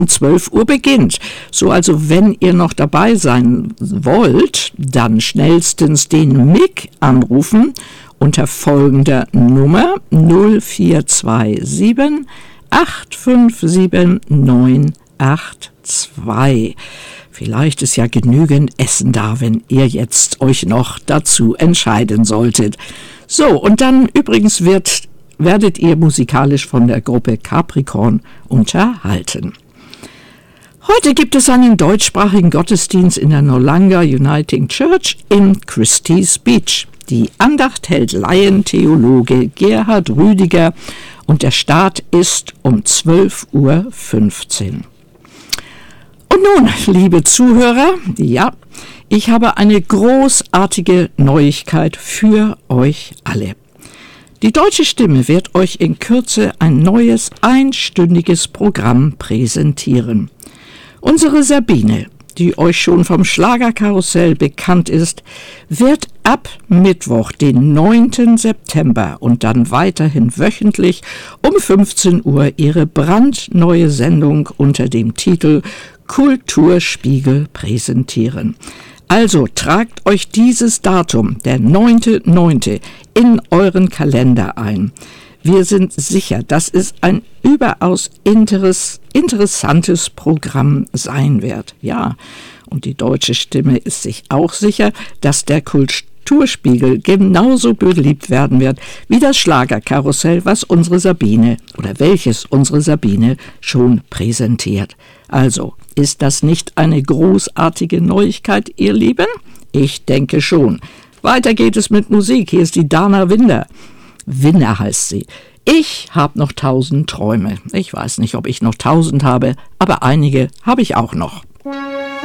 um 12 Uhr beginnt. So, also wenn ihr noch dabei sein wollt, dann schnellstens den Mick anrufen unter folgender Nummer 0427 857 982. Vielleicht ist ja genügend Essen da, wenn ihr jetzt euch noch dazu entscheiden solltet. So, und dann übrigens werdet ihr musikalisch von der Gruppe Capricorn unterhalten. Heute gibt es einen deutschsprachigen Gottesdienst in der Nolanga Uniting Church in Christie's Beach. Die Andacht hält Laientheologe Gerhard Rüdiger und der Start ist um 12:15 Uhr. Und nun, liebe Zuhörer, ja, ich habe eine großartige Neuigkeit für euch alle. Die Deutsche Stimme wird euch in Kürze ein neues einstündiges Programm präsentieren. Unsere Sabine, die euch schon vom Schlagerkarussell bekannt ist, wird ab Mittwoch, den 9. September und dann weiterhin wöchentlich um 15 Uhr ihre brandneue Sendung unter dem Titel Kulturspiegel präsentieren. Also tragt euch dieses Datum, der 9.9., in euren Kalender ein. Wir sind sicher, dass es ein überaus interessantes Programm sein wird. Ja, und die Deutsche Stimme ist sich auch sicher, dass der Kulturspiegel genauso beliebt werden wird wie das Schlagerkarussell, welches unsere Sabine schon präsentiert. Also, ist das nicht eine großartige Neuigkeit, ihr Lieben? Ich denke schon. Weiter geht es mit Musik. Hier ist die Dana Winder. Winner heißt sie. Ich habe noch 1000 Träume. Ich weiß nicht, ob ich noch 1000 habe, aber einige habe ich auch noch.